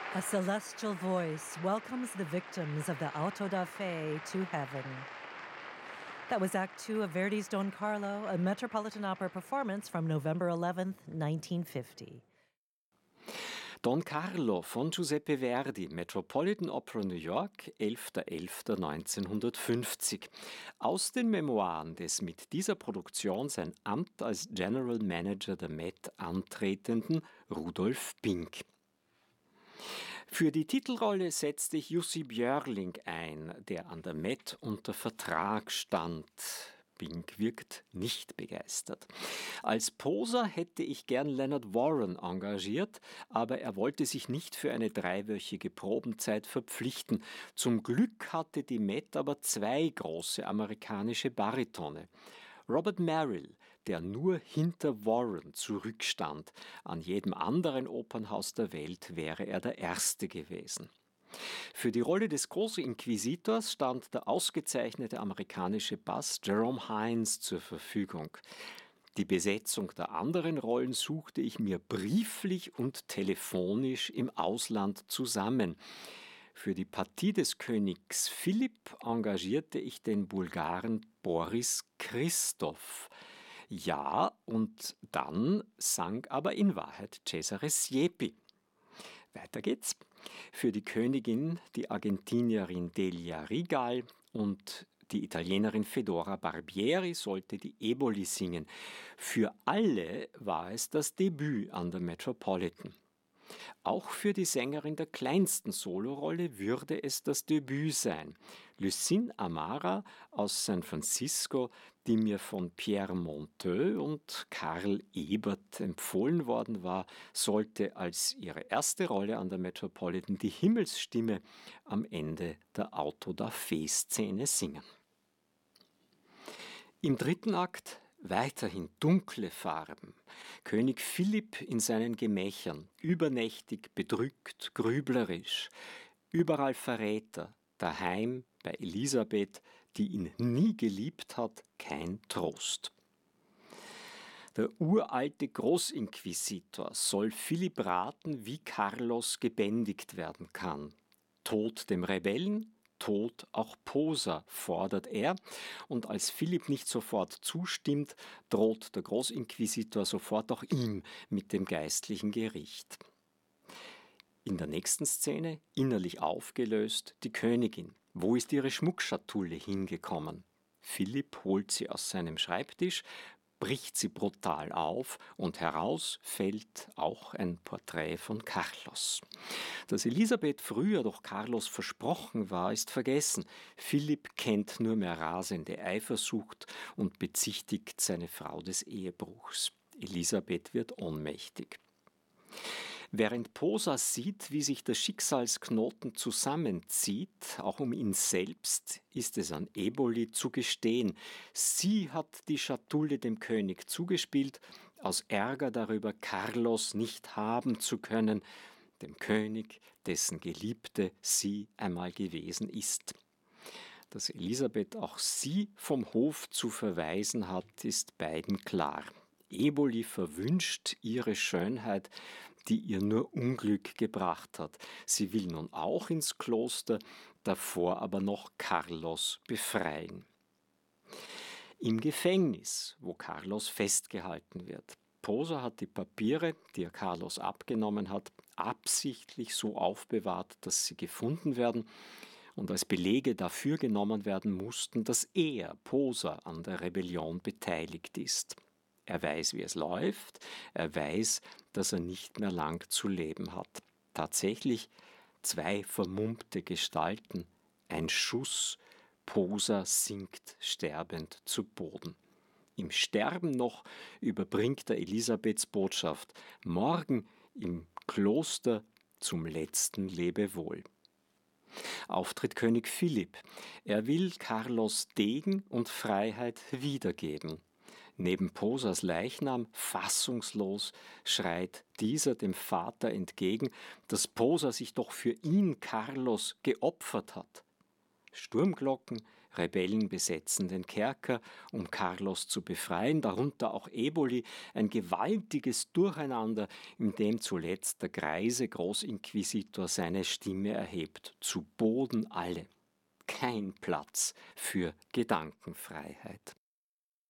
A celestial voice welcomes the victims of the Auto da Fe to heaven. That was Act Two of Verdi's Don Carlo, a Metropolitan Opera performance from November 11th, 1950. Don Carlo von Giuseppe Verdi, Metropolitan Opera New York, 11.11.1950. Aus den Memoiren des mit dieser Produktion sein Amt als General Manager der Met antretenden Rudolf Pink. Für die Titelrolle setzte ich Jussi Björling ein, der an der Met unter Vertrag stand. Pink wirkt nicht begeistert. Als Poser hätte ich gern Leonard Warren engagiert, aber er wollte sich nicht für eine 3-wöchige Probenzeit verpflichten. Zum Glück hatte die Met aber 2 große amerikanische Baritone. Robert Merrill, der nur hinter Warren zurückstand. An jedem anderen Opernhaus der Welt wäre er der Erste gewesen. Für die Rolle des Großinquisitors stand der ausgezeichnete amerikanische Bass Jerome Hines zur Verfügung. Die Besetzung der anderen Rollen suchte ich mir brieflich und telefonisch im Ausland zusammen. Für die Partie des Königs Philipp engagierte ich den Bulgaren Boris Christoph. Ja, und dann sang aber in Wahrheit Cesare Siepi. Weiter geht's. Für die Königin die Argentinierin Delia Rigal und die Italienerin Fedora Barbieri sollte die Eboli singen. Für alle war es das Debüt an der Metropolitan. Auch für die Sängerin der kleinsten Solorolle würde es das Debüt sein. Lucine Amara aus San Francisco, die mir von Pierre Monteux und Karl Ebert empfohlen worden war, sollte als ihre erste Rolle an der Metropolitan die Himmelsstimme am Ende der Auto da Fe-Szene singen. Im 3. Akt weiterhin dunkle Farben. König Philipp in seinen Gemächern, übernächtig, bedrückt, grüblerisch. Überall Verräter, daheim bei Elisabeth, die ihn nie geliebt hat, kein Trost. Der uralte Großinquisitor soll Philipp raten, wie Carlos gebändigt werden kann. Tod dem Rebellen, Tod auch Posa, fordert er, und als Philipp nicht sofort zustimmt, droht der Großinquisitor sofort auch ihm mit dem geistlichen Gericht. In der nächsten Szene, innerlich aufgelöst, die Königin. Wo ist ihre Schmuckschatulle hingekommen? Philipp holt sie aus seinem Schreibtisch, bricht sie brutal auf und heraus fällt auch ein Porträt von Carlos. Dass Elisabeth früher durch Carlos versprochen war, ist vergessen. Philipp kennt nur mehr rasende Eifersucht und bezichtigt seine Frau des Ehebruchs. Elisabeth wird ohnmächtig. Während Posa sieht, wie sich der Schicksalsknoten zusammenzieht, auch um ihn selbst, ist es an Eboli zu gestehen. Sie hat die Schatulle dem König zugespielt, aus Ärger darüber, Carlos nicht haben zu können, dem König, dessen Geliebte sie einmal gewesen ist. Dass Elisabeth auch sie vom Hof zu verweisen hat, ist beiden klar. Eboli verwünscht ihre Schönheit, die ihr nur Unglück gebracht hat. Sie will nun auch ins Kloster, davor aber noch Carlos befreien. Im Gefängnis, wo Carlos festgehalten wird. Posa hat die Papiere, die er Carlos abgenommen hat, absichtlich so aufbewahrt, dass sie gefunden werden und als Belege dafür genommen werden mussten, dass er, Posa, an der Rebellion beteiligt ist. Er weiß, wie es läuft, er weiß, dass er nicht mehr lang zu leben hat. Tatsächlich 2 vermummte Gestalten, ein Schuss, Posa sinkt sterbend zu Boden. Im Sterben noch überbringt er Elisabeths Botschaft, morgen im Kloster zum letzten Lebewohl. Auftritt König Philipp. Er will Carlos Degen und Freiheit wiedergeben. Neben Posas Leichnam, fassungslos, schreit dieser dem Vater entgegen, dass Posa sich doch für ihn, Carlos, geopfert hat. Sturmglocken Rebellen besetzen den Kerker, um Carlos zu befreien, darunter auch Eboli, ein gewaltiges Durcheinander, in dem zuletzt der greise Großinquisitor seine Stimme erhebt. Zu Boden alle. Kein Platz für Gedankenfreiheit.